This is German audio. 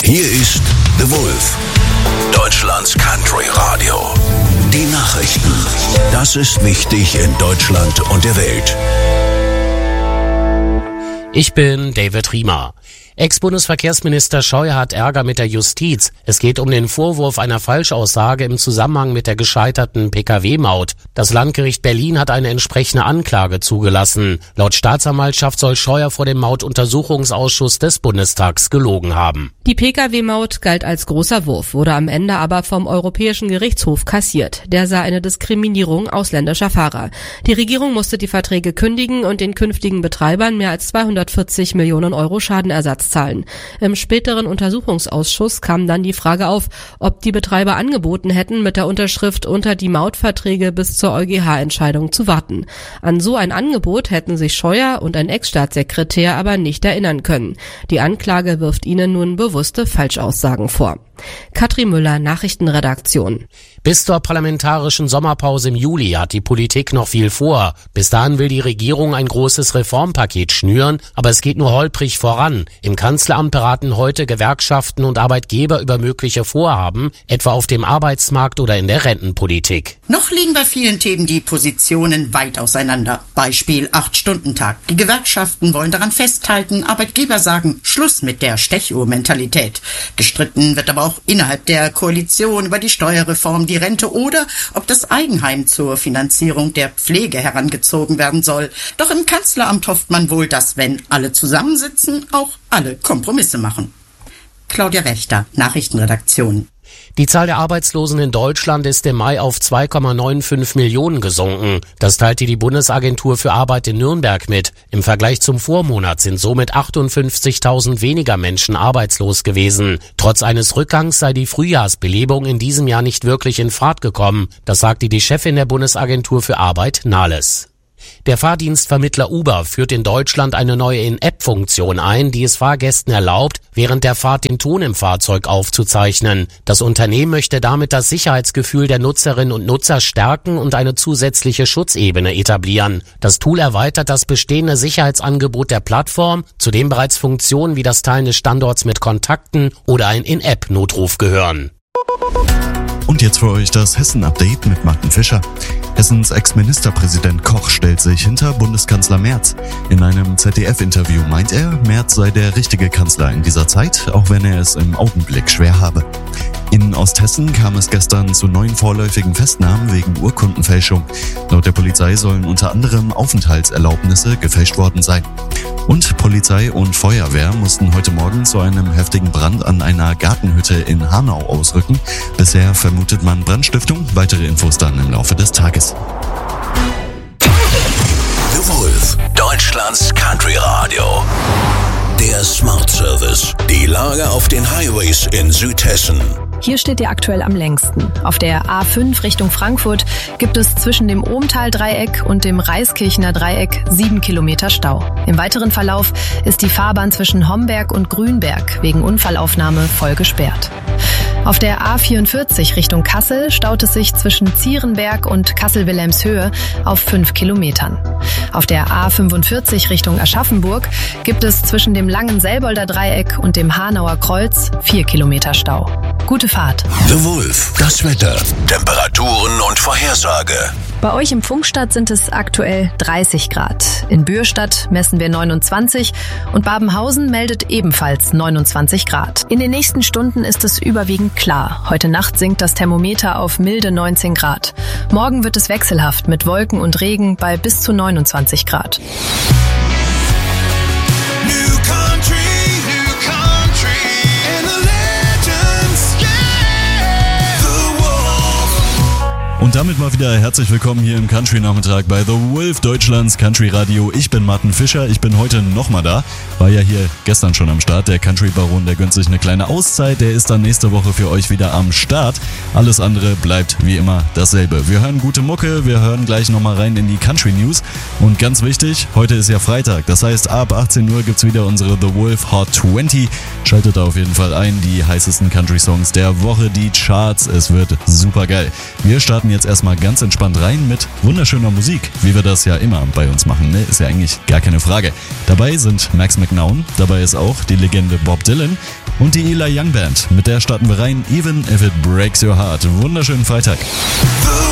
Hier ist The Wolf, Deutschlands Country Radio. Die Nachrichten. Das ist wichtig in Deutschland und der Welt. Ich bin David Riemer. Ex-Bundesverkehrsminister Scheuer hat Ärger mit der Justiz. Es geht um den Vorwurf einer Falschaussage im Zusammenhang mit der gescheiterten Pkw-Maut. Das Landgericht Berlin hat eine entsprechende Anklage zugelassen. Laut Staatsanwaltschaft soll Scheuer vor dem Mautuntersuchungsausschuss des Bundestags gelogen haben. Die Pkw-Maut galt als großer Wurf, wurde am Ende aber vom Europäischen Gerichtshof kassiert. Der sah eine Diskriminierung ausländischer Fahrer. Die Regierung musste die Verträge kündigen und den künftigen Betreibern mehr als 240 Millionen Euro Schadenersatz zahlen. Im späteren Untersuchungsausschuss kam dann die Frage auf, ob die Betreiber angeboten hätten, mit der Unterschrift unter die Mautverträge bis zur EuGH-Entscheidung zu warten. An so ein Angebot hätten sich Scheuer und ein Ex-Staatssekretär aber nicht erinnern können. Die Anklage wirft ihnen nun bewusste Falschaussagen vor. Katrin Müller, Nachrichtenredaktion. Bis zur parlamentarischen Sommerpause im Juli hat die Politik noch viel vor. Bis dahin will die Regierung ein großes Reformpaket schnüren, aber es geht nur holprig voran. Im Kanzleramt beraten heute Gewerkschaften und Arbeitgeber über mögliche Vorhaben, etwa auf dem Arbeitsmarkt oder in der Rentenpolitik. Noch liegen bei vielen Themen die Positionen weit auseinander. Beispiel 8-Stunden-Tag. Die Gewerkschaften wollen daran festhalten, Arbeitgeber sagen Schluss mit der Stechuhr-Mentalität. Gestritten wird aber auch innerhalb der Koalition über die Steuerreform, die Rente oder ob das Eigenheim zur Finanzierung der Pflege herangezogen werden soll. Doch im Kanzleramt hofft man wohl, dass, wenn alle zusammensitzen, auch alle Kompromisse machen. Claudia Wächter, Nachrichtenredaktion. Die Zahl der Arbeitslosen in Deutschland ist im Mai auf 2,95 Millionen gesunken. Das teilte die Bundesagentur für Arbeit in Nürnberg mit. Im Vergleich zum Vormonat sind somit 58.000 weniger Menschen arbeitslos gewesen. Trotz eines Rückgangs sei die Frühjahrsbelebung in diesem Jahr nicht wirklich in Fahrt gekommen. Das sagte die Chefin der Bundesagentur für Arbeit, Nahles. Der Fahrdienstvermittler Uber führt in Deutschland eine neue In-App-Funktion ein, die es Fahrgästen erlaubt, während der Fahrt den Ton im Fahrzeug aufzuzeichnen. Das Unternehmen möchte damit das Sicherheitsgefühl der Nutzerinnen und Nutzer stärken und eine zusätzliche Schutzebene etablieren. Das Tool erweitert das bestehende Sicherheitsangebot der Plattform, zu dem bereits Funktionen wie das Teilen des Standorts mit Kontakten oder ein In-App-Notruf gehören. Und jetzt für euch das Hessen-Update mit Martin Fischer. Hessens Ex-Ministerpräsident Koch stellt sich hinter Bundeskanzler Merz. In einem ZDF-Interview meint er, Merz sei der richtige Kanzler in dieser Zeit, auch wenn er es im Augenblick schwer habe. In Osthessen kam es gestern zu 9 vorläufigen Festnahmen wegen Urkundenfälschung. Laut der Polizei sollen unter anderem Aufenthaltserlaubnisse gefälscht worden sein. Und Polizei und Feuerwehr mussten heute Morgen zu einem heftigen Brand an einer Gartenhütte in Hanau ausrücken. Bisher vermutet man Brandstiftung, weitere Infos dann im Laufe des Tages. The Wolf, Deutschlands Country Radio. Der Smart Service. Die Lage auf den Highways in Südhessen. Hier steht ihr aktuell am längsten. Auf der A5 Richtung Frankfurt gibt es zwischen dem Ohmtal-Dreieck und dem Reiskirchener Dreieck 7 Kilometer Stau. Im weiteren Verlauf ist die Fahrbahn zwischen Homberg und Grünberg wegen Unfallaufnahme voll gesperrt. Auf der A44 Richtung Kassel staut es sich zwischen Zierenberg und Kassel-Wilhelmshöhe auf 5 Kilometern. Auf der A45 Richtung Aschaffenburg gibt es zwischen dem langen Selbolder Dreieck und dem Hanauer Kreuz 4 Kilometer Stau. Gute Fahrt. The Wolf, das Wetter, Temperaturen und Vorhersage. Bei euch im Funkstadt sind es aktuell 30 Grad. In Bürstadt messen wir 29 und Babenhausen meldet ebenfalls 29 Grad. In den nächsten Stunden ist es überwiegend klar. Heute Nacht sinkt das Thermometer auf milde 19 Grad. Morgen wird es wechselhaft mit Wolken und Regen bei bis zu 29 Grad. Und damit mal wieder herzlich willkommen hier im Country-Nachmittag bei The Wolf, Deutschlands Country Radio. Ich bin Martin Fischer, ich bin heute nochmal da. War ja hier gestern schon am Start. Der Country-Baron, der gönnt sich eine kleine Auszeit. Der ist dann nächste Woche für euch wieder am Start. Alles andere bleibt wie immer dasselbe. Wir hören gute Mucke, wir hören gleich nochmal rein in die Country-News. Und ganz wichtig, heute ist ja Freitag. Das heißt, ab 18 Uhr gibt's wieder unsere The Wolf Hot 20. Schaltet da auf jeden Fall ein. Die heißesten Country-Songs der Woche, die Charts. Es wird super geil. Wir starten jetzt jetzt erstmal ganz entspannt rein mit wunderschöner Musik, wie wir das ja immer bei uns machen, ne? Ist ja eigentlich gar keine Frage. Dabei sind Max McNown, dabei ist auch die Legende Bob Dylan und die Eli Young Band. Mit der starten wir rein, Even If It Breaks Your Heart. Wunderschönen Freitag.